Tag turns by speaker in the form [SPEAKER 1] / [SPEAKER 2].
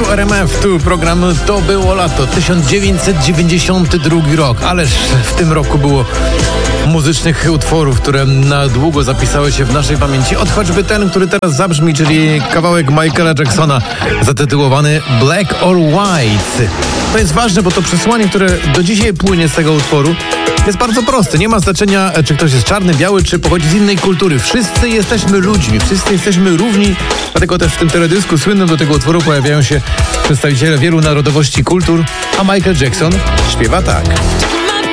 [SPEAKER 1] Tu RMF, tu program To było lato, 1992 rok. Ależ w tym roku było muzycznych utworów, które na długo zapisały się w naszej pamięci. Od choćby ten, który teraz zabrzmi, czyli kawałek Michaela Jacksona zatytułowany Black or White. To jest ważne, bo to przesłanie, które do dzisiaj płynie z tego utworu, jest bardzo proste. Nie ma znaczenia, czy ktoś jest czarny, biały, czy pochodzi z innej kultury. Wszyscy jesteśmy ludźmi, wszyscy jesteśmy równi. Dlatego też w tym teledysku słynnym do tego utworu pojawiają się przedstawiciele wielu narodowości, kultur, a Michael Jackson śpiewa tak.